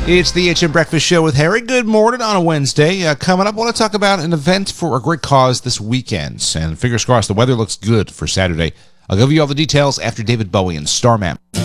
It's the HM Breakfast Show with Harry. Good morning on a Wednesday. Coming up, I want to talk about an event for a great cause this weekend. And fingers crossed, the weather looks good for Saturday. I'll give you all the details after David Bowie and Star Map.